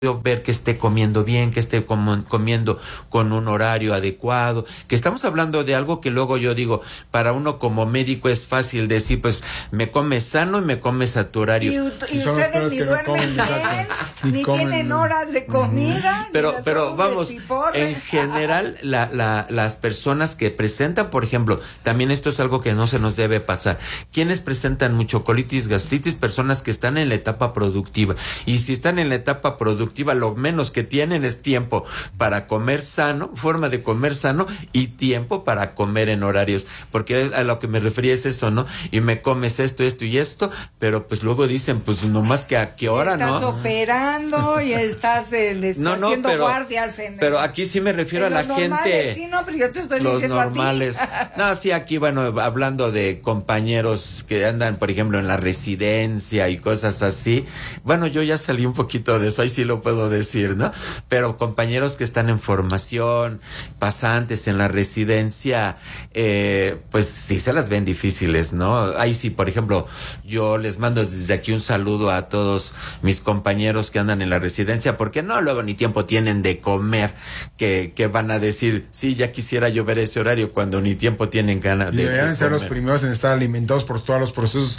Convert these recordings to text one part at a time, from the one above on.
ver que esté comiendo bien, que esté comiendo con un horario adecuado, que estamos hablando de algo que luego yo digo, para uno como médico es fácil decir, pues me comes sano y me comes a tu horario. Y ustedes ni duermen bien, ni tienen horas de comida. Pero vamos, en general las personas que presentan, por ejemplo, también esto es algo que no se nos debe pasar. ¿Quiénes presentan mucho? Colitis, gastritis, personas que están en la etapa productiva. Y si están en la etapa productiva, lo menos que tienen es tiempo para comer sano, forma de comer sano y tiempo para comer en horarios, porque a lo que me refería es eso, ¿no? Y me comes esto y esto, pero pues luego dicen, pues nomás que a qué hora, ¿no? Estás operando y estás haciendo guardias. Pero aquí sí me refiero a la gente. Sí, no, pero yo te estoy los diciendo normales. A ti. No, sí, aquí, bueno, hablando de compañeros que andan, por ejemplo, en la residencia y cosas así. Bueno, yo ya salí un poquito de eso, ahí sí lo puedo decir, ¿no? Pero compañeros que están en formación, pasantes en la residencia, pues sí se las ven difíciles, ¿no? Ahí sí, por ejemplo, yo les mando desde aquí un saludo a todos mis compañeros que andan en la residencia, porque no, luego ni tiempo tienen de comer, que van a decir, sí, ya quisiera yo ver ese horario, cuando ni tiempo tienen ganas de deberían ser comer. Los primeros en estar alimentados por todos los procesos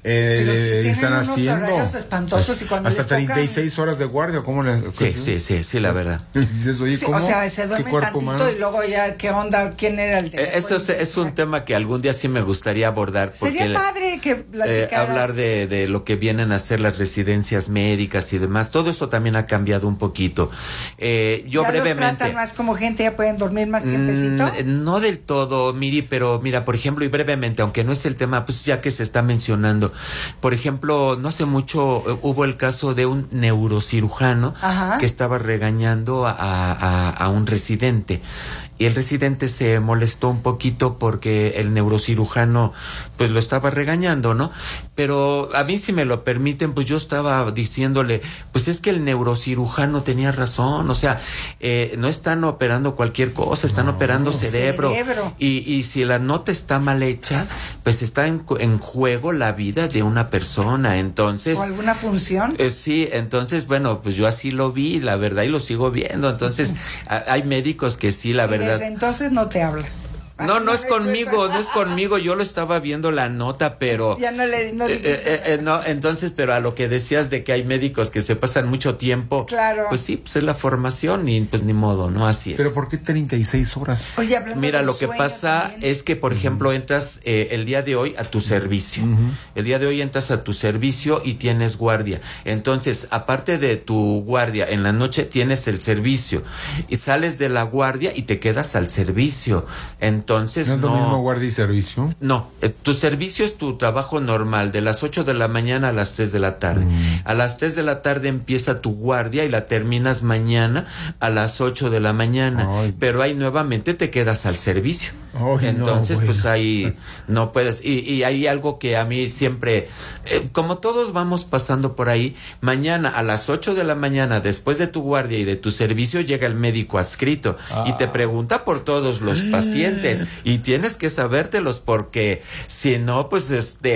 que están haciendo. Espantosos y cuando hasta les tocan... 36 horas de guardia, ¿cómo les? Sí, la verdad. Dices, oye, ¿cómo? O sea, se duermen tantito humano? Y luego ya, ¿qué onda? ¿Quién era el teléfono? Eso es un tema que algún día sí me gustaría abordar. Porque sería padre que hablar de lo que vienen a hacer las residencias médicas y demás. Todo eso también ha cambiado un poquito. Yo ¿Ya brevemente. los tratan más como gente, ya pueden dormir más tiempecito? No del todo, Miri, pero mira, por ejemplo, y brevemente, aunque no es el tema, pues ya que se está mencionando, por ejemplo, no hace mucho hubo el caso de un neurocirujano que estaba regañando a un residente. Y el residente se molestó un poquito porque el neurocirujano pues lo estaba regañando, ¿no? Pero a mí, si me lo permiten, pues yo estaba diciéndole, pues es que el neurocirujano tenía razón, o sea, no están operando cualquier cosa, están operando cerebro. Y si la nota está mal hecha, pues está en juego la vida de una persona, entonces... ¿O alguna función? Sí, entonces, bueno, pues yo así lo vi, la verdad, y lo sigo viendo, entonces hay médicos que sí, la verdad... Desde entonces no te habla. No es conmigo, yo lo estaba viendo la nota, pero... Ya no, entonces, pero a lo que decías de que hay médicos que se pasan mucho tiempo, claro. Pues sí, pues es la formación y pues ni modo, ¿no? Así es. ¿Pero por qué 36 horas? Oye, mira, lo que pasa también es que, por ejemplo, entras el día de hoy a tu servicio. El día de hoy entras a tu servicio y tienes guardia. Entonces, aparte de tu guardia, en la noche tienes el servicio. Y sales de la guardia y te quedas al servicio. Entonces, ¿No es lo mismo guardia y servicio? No, tu servicio es tu trabajo normal, de las 8 de la mañana a las 3 de la tarde. A las 3 de la tarde empieza tu guardia y la terminas mañana a las 8 de la mañana. Pero ahí nuevamente te quedas al servicio. Entonces, pues ahí no puedes. Y hay algo que a mí siempre, como todos vamos pasando por ahí, mañana a las 8 de la mañana, después de tu guardia y de tu servicio, llega el médico adscrito y te pregunta por todos los pacientes. Y tienes que sabértelos, porque si no, pues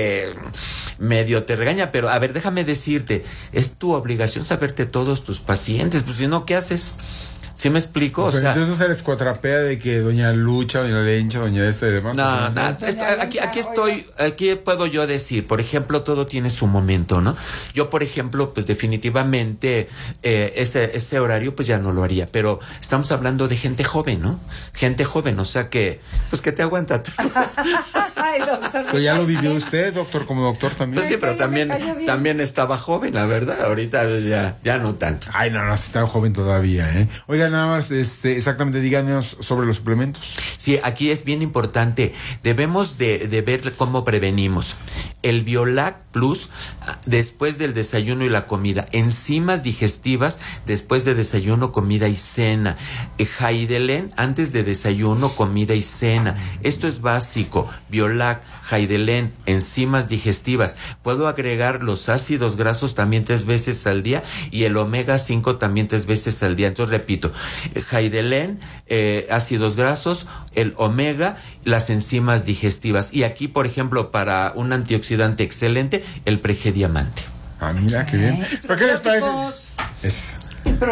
medio te regaña. Pero a ver, déjame decirte, es tu obligación saberte todos tus pacientes, pues si no, ¿qué haces? ¿Sí me explico? O sea, entonces no se les cuatrapea de que doña Lucha, doña Lencha, doña esta y demás. No, aquí puedo yo decir, por ejemplo, todo tiene su momento, ¿no? Yo, por ejemplo, pues definitivamente ese horario pues ya no lo haría, pero estamos hablando de gente joven, ¿no? Gente joven, o sea que, pues que te aguanta. Ay, doctor. Pero ya lo vivió usted, doctor, como doctor también. Pues sí, pero también estaba joven, la verdad. Ahorita pues, ya no tanto. Ay, no, está joven todavía, ¿eh? Oiga, nada más, exactamente, díganos sobre los suplementos. Sí, aquí es bien importante. Debemos de ver cómo prevenimos. El Biolac Plus después del desayuno y la comida. Enzimas digestivas después de desayuno, comida y cena. Jaidelen antes de desayuno, comida y cena. Esto es básico. Biolac, Jaidelen, enzimas digestivas. Puedo agregar los ácidos grasos también 3 veces al día y el omega 5 también 3 veces al día. Entonces repito, Jaidelen, ácidos grasos, el omega, las enzimas digestivas. Y aquí, por ejemplo, para un antioxidante excelente, el Prege Diamante. Mira, qué bien. ¿Pero qué les parece?